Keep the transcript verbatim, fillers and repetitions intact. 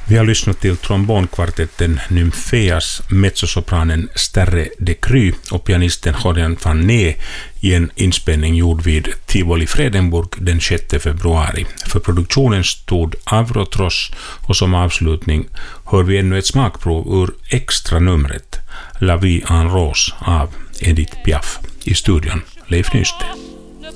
Vi har lyssnat till trombonkvartetten Nymfeas, mezzosopranen Sterre de Cry och pianisten Jorjan van Nee i en inspelning gjord vid Tivoli Fredenburg den sjätte februari. För produktionen stod Avrotros och som avslutning hör vi ännu ett smakprov ur extra numret La Vie en Rose av Edith Piaf. I studion Leif Nystedt.